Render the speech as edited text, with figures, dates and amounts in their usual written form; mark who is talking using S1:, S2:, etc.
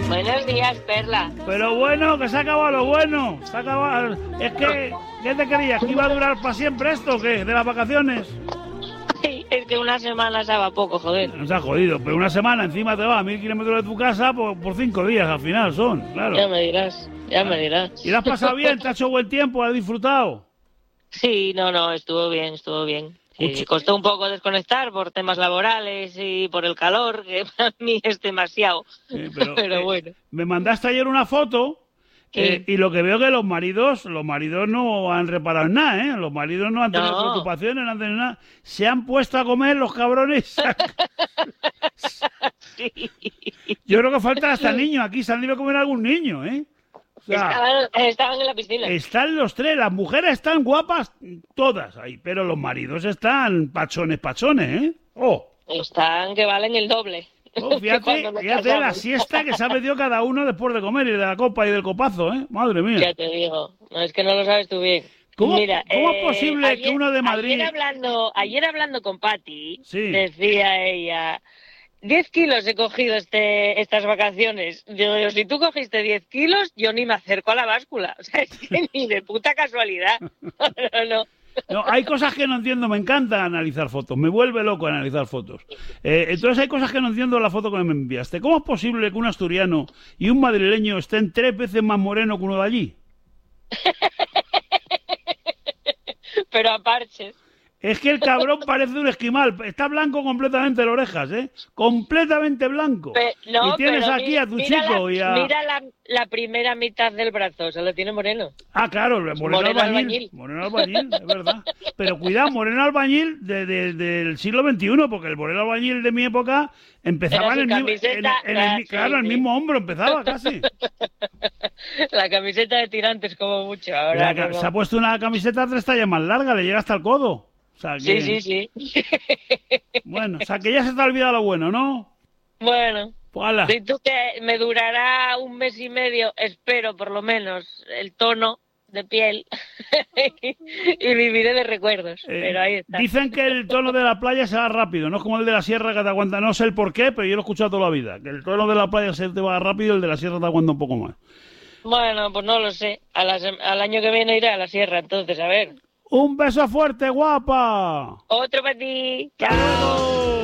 S1: Buenos días, Perla.
S2: Pero bueno, que se ha acabado lo bueno. Se ha acabado. Es que, ¿qué te creías? ¿Que iba a durar para siempre esto o qué? ¿De las vacaciones?
S1: Sí, es que una semana se va poco, joder.
S2: Nos ha jodido, pero una semana encima te va a 1000 kilómetros de tu casa por 5 días al final son, claro.
S1: Ya me dirás, ya me dirás.
S2: ¿Y lo has pasado bien? ¿Te ha hecho buen tiempo? ¿Has disfrutado?
S1: Sí, no, estuvo bien, estuvo bien. Costó un poco desconectar por temas laborales y por el calor, que para mí es demasiado. Pero bueno.
S2: Me mandaste ayer una foto y lo que veo que los maridos no han reparado en nada, ¿eh? Los maridos no han tenido preocupaciones, no han tenido nada. Se han puesto a comer los cabrones.
S1: Sí.
S2: Yo creo que falta hasta niños. Aquí se han ido a comer algún niño, ¿eh? O sea,
S1: estaban en la piscina.
S2: Están los tres, las mujeres están guapas todas ahí, pero los maridos están pachones, ¿eh? Oh.
S1: Están que valen el doble.
S2: Oh, fíjate la siesta que se ha metido cada uno después de comer y de la copa y del copazo, ¿eh? Madre mía.
S1: Ya te digo, no es que no lo sabes tú bien.
S2: ¿Cómo es
S1: Mira,
S2: posible que uno de Madrid...
S1: Ayer hablando con Pati,
S2: sí,
S1: decía ella... 10 kilos he cogido estas vacaciones. Yo, si tú cogiste 10 kilos, yo ni me acerco a la báscula. O sea, es que ni de puta casualidad. No.
S2: No, hay cosas que no entiendo. Me encanta analizar fotos. Me vuelve loco analizar fotos. Entonces hay cosas que no entiendo de la foto que me enviaste. ¿Cómo es posible que un asturiano y un madrileño estén 3 veces más moreno que uno de allí?
S1: Pero a parches.
S2: Es que el cabrón parece un esquimal. Está blanco completamente de orejas, ¿eh? Completamente blanco. Y tienes aquí a tu chico y a...
S1: Mira la primera mitad del brazo, se lo tiene moreno.
S2: Ah, claro, moreno albañil. Moreno albañil, es verdad. Pero cuidado, moreno albañil del siglo XXI, porque el moreno albañil de mi época empezaba en el mismo hombro, empezaba casi.
S1: La camiseta de tirantes como mucho. Ahora
S2: se ha puesto una camiseta 3 tallas más larga, le llega hasta el codo. O sea que...
S1: Sí.
S2: Bueno, o sea que ya se te ha olvidado lo bueno, ¿no?
S1: Bueno.
S2: Pues
S1: y tú que me durará 1 mes y medio, espero por lo menos, el tono de piel y viviré de recuerdos, pero ahí está.
S2: Dicen que el tono de la playa se va rápido, no es como el de la sierra que te aguanta, no sé el por qué, pero yo lo he escuchado toda la vida, que el tono de la playa se te va rápido, el de la sierra te aguanta un poco más.
S1: Bueno, pues no lo sé, al año que viene iré a la sierra, entonces, a ver.
S2: ¡Un beso fuerte, guapa!
S1: Otro para ti. ¡Chao!